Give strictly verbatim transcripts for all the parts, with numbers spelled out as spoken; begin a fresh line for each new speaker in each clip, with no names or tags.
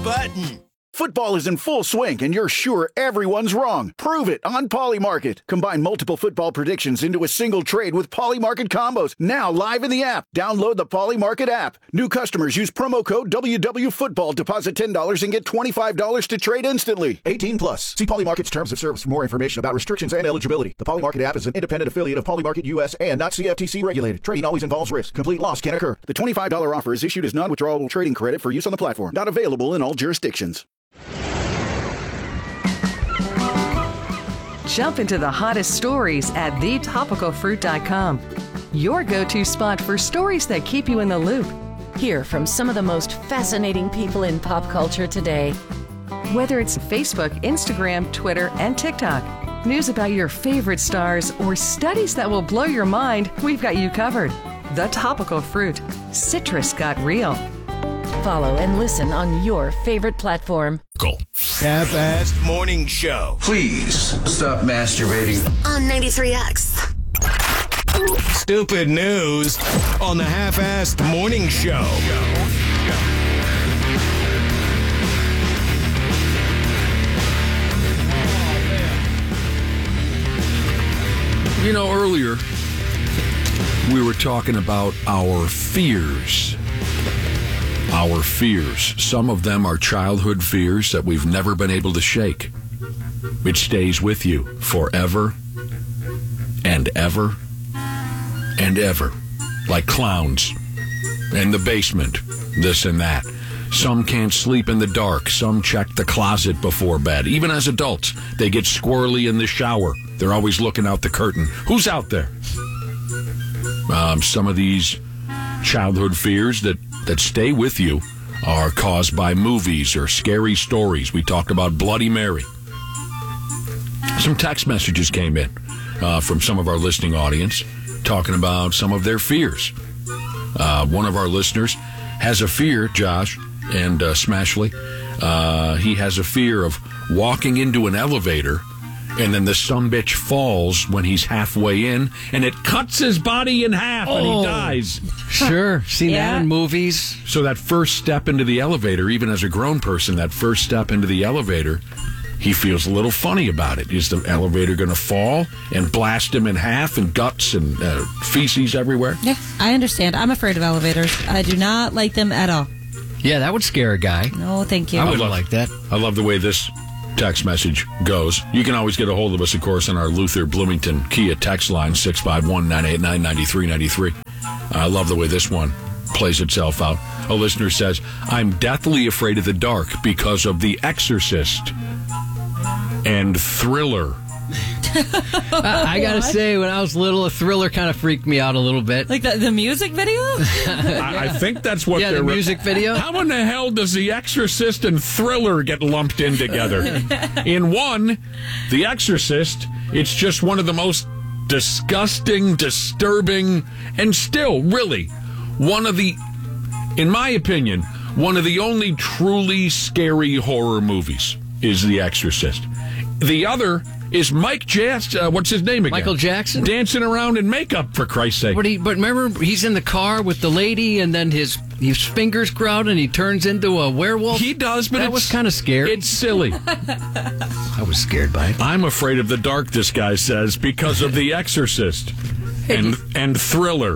button.
Football is in full swing, and you're sure everyone's wrong. Prove it on Polymarket. Combine multiple football predictions into a single trade with Polymarket combos. Now live in the app. Download the Polymarket app. New customers use promo code W W Football. Deposit ten dollars and get twenty-five dollars to trade instantly. eighteen plus. See Polymarket's terms of service for more information about restrictions and eligibility. The Polymarket app is an independent affiliate of Polymarket U S and not C F T C regulated. Trading always involves risk. Complete loss can occur. The twenty-five dollars offer is issued as non-withdrawable trading credit for use on the platform. Not available in all jurisdictions.
Jump into the hottest stories at the topical fruit dot com. Your go-to spot for stories that keep you in the loop.
Hear from some of the most fascinating people in pop culture today.
Whether it's Facebook, Instagram, Twitter, and TikTok, news about your favorite stars, or studies that will blow your mind, we've got you covered. The Topical Fruit. Citrus got real.
Follow and listen on your favorite platform.
Half-assed morning show.
Please stop masturbating.
On ninety-three X.
Stupid news on the Half-assed morning show.
You know, earlier we were talking about our fears. Our fears. Some of them are childhood fears that we've never been able to shake. It stays with you forever and ever and ever. Like clowns in the basement, this and that. Some can't sleep in the dark. Some check the closet before bed. Even as adults, they get squirrely in the shower. They're always looking out the curtain. Who's out there? Um, some of these childhood fears that that stay with you are caused by movies or scary stories. We talked about Bloody Mary. Some text messages came in uh, from some of our listening audience talking about some of their fears. Uh, one of our listeners has a fear, Josh and uh, Smashley. Uh, he has a fear of walking into an elevator and then the sumbitch falls when he's halfway in, and it cuts his body in half, oh. and he dies.
Sure, seen
Yeah.
that in movies.
So that first step into the elevator, even as a grown person, that first step into the elevator, he feels a little funny about it. Is the elevator going to fall and blast him in half, and guts and uh, feces everywhere?
Yeah, I understand. I'm afraid of elevators. I do not like them at all.
Yeah, that would scare a guy.
No, thank you.
I wouldn't
love,
like that.
I love the way this text message goes. You can always get a hold of us, of course, on our Luther Bloomington Kia text line, six five one, nine eight nine, nine three nine three. I love the way this one plays itself out. A listener says, I'm deathly afraid of the dark because of The Exorcist and Thriller.
I, I gotta say, when I was little, a Thriller kind of freaked me out a little bit.
Like the, the music video?
I, I think that's what
yeah,
they're...
the music video.
How in the hell does The Exorcist and Thriller get lumped in together? In one, The Exorcist, it's just one of the most disgusting, disturbing, and still, really, one of the, in my opinion, one of the only truly scary horror movies is The Exorcist. The other is Mike Jackson. Uh, what's his name again?
Michael Jackson?
Dancing around in makeup, for Christ's sake.
But, he, but remember, he's in the car with the lady, and then his his fingers grow out, and he turns into a werewolf.
He does, but
that
it's,
was kind of scary.
It's silly.
I was scared by it.
I'm afraid of the dark, this guy says, because of The Exorcist and and Thriller.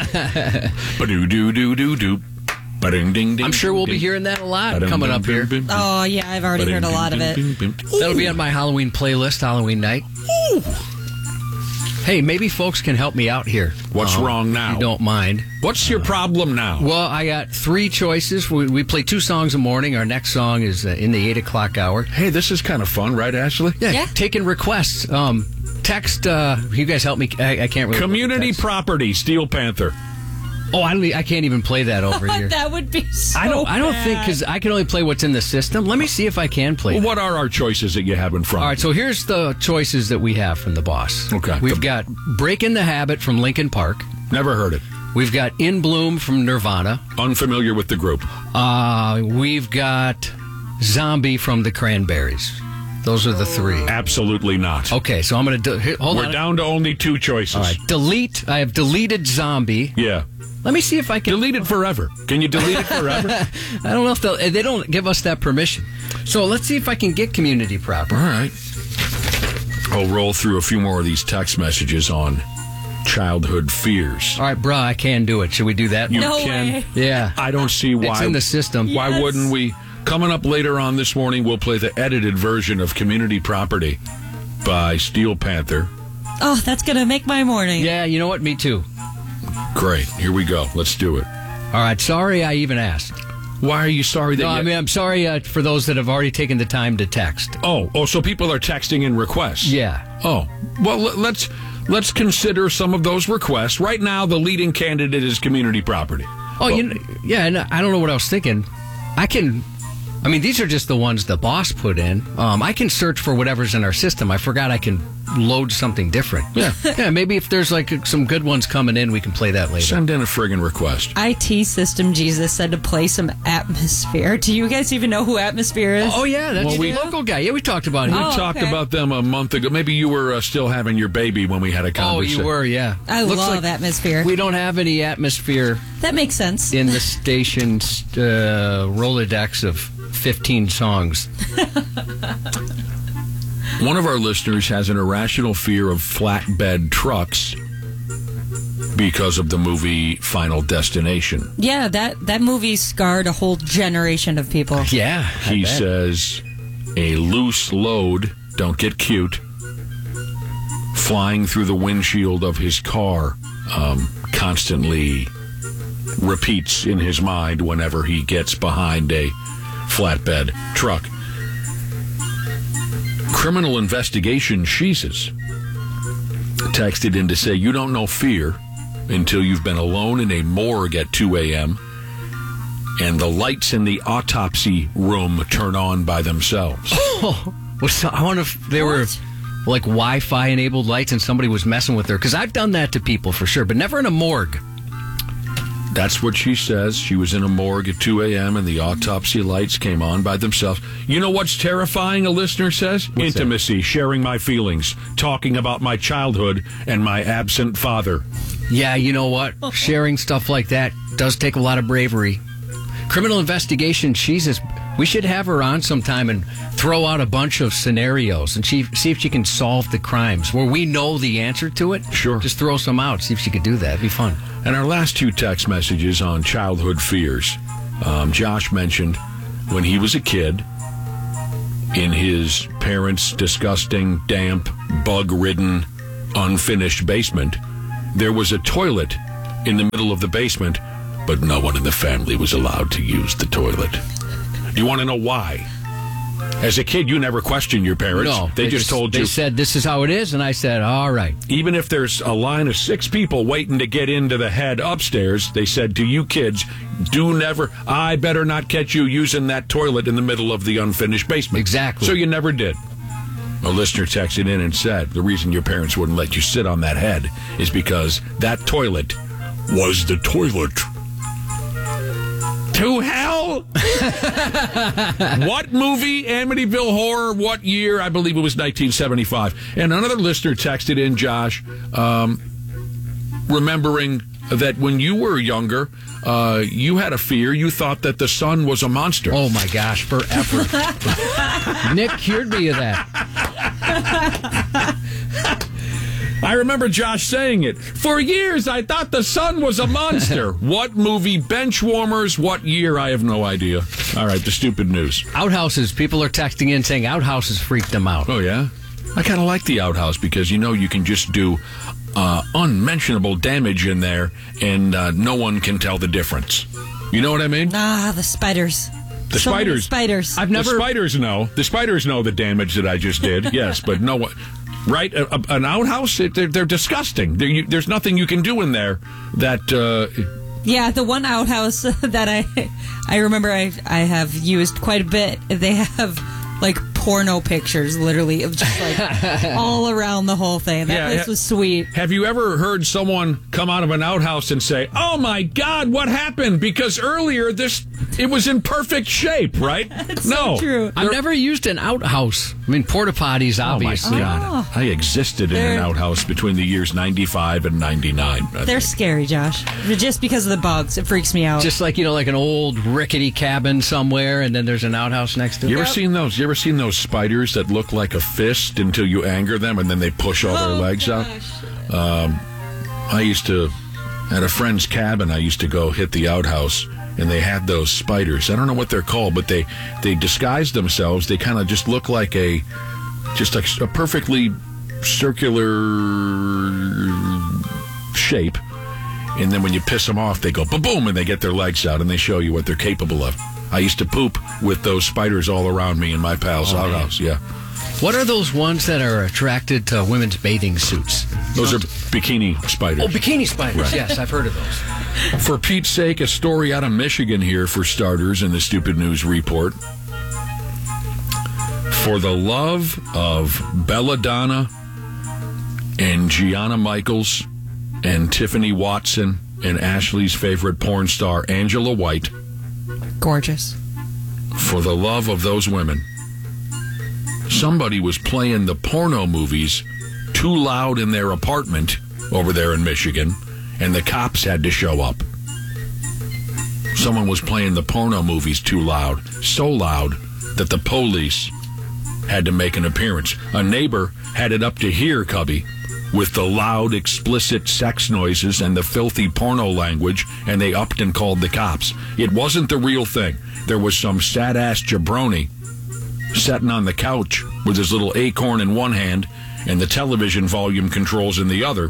Ba-do-do-do-do-do.
I'm sure we'll be hearing that a lot coming up here.
Oh, yeah, I've already heard a lot of it.
That'll be on my Halloween playlist, Halloween night. Ooh. Hey, maybe folks can help me out here.
What's
uh,
wrong now?
If you don't mind.
What's your problem now?
Well, I got three choices. We, we play two songs a morning. Our next song is uh, in the eight o'clock hour.
Hey, this is kind of fun, right, Ashley?
Yeah,
Yeah.
taking requests. Um, text, uh, you guys help me. I, I can't really.
Community property, Steel Panther.
Oh, I don't. I can't even play that over here.
That would be so
I don't. I don't
bad.
think because I can only play what's in the system. Let me see if I can play.
Well,
that.
what are our choices that you have in front?
All right, so here's the choices that we have from the boss.
Okay.
We've
The-
got Breaking the Habit from Linkin Park.
Never heard it.
We've got In Bloom from Nirvana.
Unfamiliar with the group.
Uh, we've got Zombie from the Cranberries. Those are the three.
Absolutely not.
Okay, so I'm going to... De- hold
We're
on.
down to only two choices.
All right, delete. I have deleted zombie.
Yeah.
Let me see if I can...
Delete it forever. Can you delete it forever?
I don't know if they'll... They don't give us that permission. So let's see if I can get community proper.
All right. I'll roll through a few more of these text messages on childhood fears.
All right, bruh, I can do it. Should we do that?
You
No
can.
way.
Yeah.
I don't see why.
It's in the system.
Why
Yes.
wouldn't we? Coming up later on this morning, we'll play the edited version of Community Property by Steel Panther.
Oh, that's going to make my morning.
Yeah, you know what? Me too.
Great. Here we go. Let's do it.
All right, sorry I even asked.
Why are you sorry that
No,
you...
I mean, I'm sorry uh, for those that have already taken the time to text.
Oh, oh, so people are texting in requests.
Yeah.
Oh, well, l- let's let's consider some of those requests. Right now, the leading candidate is Community Property.
Oh,
Well,
you know, yeah, and I don't know what I was thinking. I can... I mean, these are just the ones the boss put in. Um, I can search for whatever's in our system. I forgot I can load something different.
Yeah.
Yeah, maybe if there's like some good ones coming in, we can play that later.
Send in a friggin' request.
I T System Jesus said to play some Atmosphere. Do you guys even know who Atmosphere is?
Oh, yeah, that's
Well, we-
the local guy. Yeah, we talked about him.
We
Oh,
talked
okay.
about them a month ago. Maybe you were uh, still having your baby when we had a
Oh,
conversation.
you were, yeah.
I
Looks
love
like
Atmosphere.
We don't have any atmosphere
That makes sense.
in the station's uh, Rolodex of fifteen songs.
One of our listeners has an irrational fear of flatbed trucks because of the movie Final Destination.
Yeah, that, that movie scarred a whole generation of people.
Yeah. I
He
bet.
says a loose load, don't get cute, flying through the windshield of his car um, constantly repeats in his mind whenever he gets behind a flatbed truck. Criminal Investigation Jesus texted in to say, you don't know fear until you've been alone in a morgue at two a.m. and the lights in the autopsy room turn on by themselves.
Oh, what's I wonder if there were like Wi-Fi enabled lights and somebody was messing with her. Because I've done that to people for sure, but never in a morgue.
That's what she says. She was in a morgue at two a.m. and the autopsy lights came on by themselves. You know what's terrifying, a listener says?
What's
Intimacy, sharing my feelings, talking about my childhood and my absent father.
Yeah, you know what? Sharing stuff like that does take a lot of bravery. Criminal Investigation, Jesus, we should have her on sometime and throw out a bunch of scenarios and she, see if she can solve the crimes where we know the answer to it.
Sure.
Just throw some out, see if she could do that. It'd be fun.
And our last two text messages on childhood fears. Um, Josh mentioned when he was a kid in his parents' disgusting, damp, bug-ridden, unfinished basement, there was a toilet in the middle of the basement, but no one in the family was allowed to use the toilet. Do you want to know why? As a kid, you never questioned your parents.
No,
they, just told
They
you.
said, this is how it is, and I said, all right.
Even if there's a line of six people waiting to get into the head upstairs, they said to you kids, do never, I better not catch you using that toilet in the middle of the unfinished basement.
Exactly.
So you never did. A listener texted in and said, the reason your parents wouldn't let you sit on that head is because that toilet was the toilet. To hell? What movie? Amityville Horror? What year? I believe it was nineteen seventy-five. And another listener texted in, Josh, um, remembering that when you were younger, uh, you had a fear. You thought that the sun was a monster.
Oh, my gosh, forever. Nick cured me of that.
I remember Josh saying it. For years, I thought the sun was a monster. What movie? Bench warmers? What year? I have no idea. All right, the stupid news.
Outhouses. People are texting in saying outhouses freaked them out.
Oh, yeah? I kind of like the outhouse because, you know, you can just do uh, unmentionable damage in there and uh, no one can tell the difference. You know what I mean?
Ah, the spiders.
The
So many
spiders.
spiders.
I've never...
The spiders know. The spiders know the damage that I just did. Yes, but no one... Right? A, a, an outhouse, it, they're, they're disgusting. They're, you, there's nothing you can do in there that... Uh,
Yeah, the one outhouse that I I remember I I have used quite a bit. They have like porno pictures, literally, of just like all around the whole thing. That
Yeah,
place
yeah.
was sweet.
Have you ever heard someone come out of an outhouse and say, "Oh my God, what happened?" Because earlier this It was in perfect shape, right?
That's
no.
so true.
I've never used an outhouse. I mean, porta potties, obviously.
Oh, my God. I existed in an
They're-
outhouse between the years ninety-five and ninety-nine. I
They're
think.
scary, Josh. Just because of the bugs, it freaks me out.
Just like, you know, like an old rickety cabin somewhere, and then there's an outhouse next to it.
You ever seen those? You ever seen those spiders that look like a fist until you anger them, and then they push all their
Oh,
legs
gosh.
out? Um, I used to, at a friend's cabin, I used to go hit the outhouse, and they had those spiders. I don't know what they're called, but they they disguise themselves. They kind of just look like a, just like a perfectly circular shape. And then when you piss them off, they go ba-boom, and they get their legs out, and they show you what they're capable of. I used to poop with those spiders all around me in my pal's
Oh,
outhouse, yeah.
What are those ones that are attracted to women's bathing suits?
Those are bikini spiders.
Oh, bikini spiders. Yes, I've heard of those.
For Pete's sake, a story out of Michigan here for starters in the Stupid News Report. For the love of Belladonna and Gianna Michaels and Tiffany Watson and Ashley's favorite porn star, Angela White,
Gorgeous.
for the love of those women, somebody was playing the porno movies too loud in their apartment over there in Michigan, and the cops had to show up. Someone was playing the porno movies too loud, so loud that the police had to make an appearance. A neighbor had it up to here, Cubby, with the loud, explicit sex noises and the filthy porno language, and they upped and called the cops. It wasn't the real thing. There was some sad-ass jabroni sitting on the couch with his little acorn in one hand and the television volume controls in the other.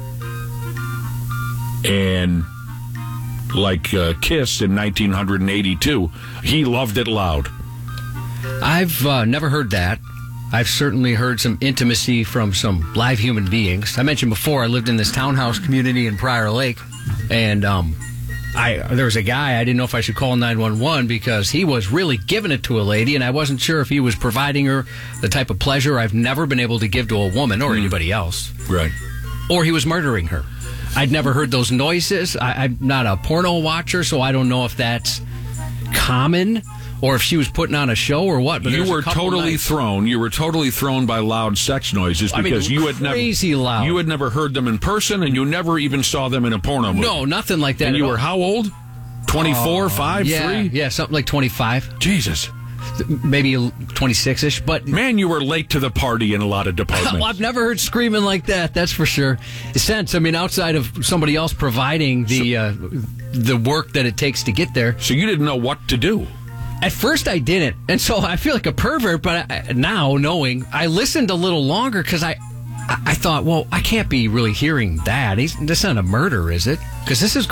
And like uh, Kiss in nineteen eighty-two, he loved it loud.
I've uh, never heard that. I've certainly heard some intimacy from some live human beings. I mentioned before I lived in this townhouse community in Prior Lake, and um, I there was a guy, I didn't know if I should call nine one one because he was really giving it to a lady, and I wasn't sure if he was providing her the type of pleasure I've never been able to give to a woman or mm. anybody else.
Right.
Or he was murdering her. I'd never heard those noises. I, I'm not a porno watcher, so I don't know if that's common or if she was putting on a show or what. But
you were totally
nights.
thrown. You were totally thrown by loud sex noises because
I mean,
you had never
crazy loud.
You had never heard them in person, and you never even saw them in a porno movie.
No, nothing like that.
And you
all.
were how old? twenty-four,
uh,
five,
yeah,
three?
Yeah, something like twenty-five.
Jesus.
Maybe twenty-six-ish, but...
Man, you were late to the party in a lot of departments.
Well, I've never heard screaming like that, that's for sure. Sense, I mean, outside of somebody else providing the so, uh, the work that it takes to get there.
So you didn't know what to do?
At first, I didn't, and so I feel like a pervert, but I, now, knowing, I listened a little longer because I, I thought, well, I can't be really hearing that. He's, this isn't a murder, is it? Because this is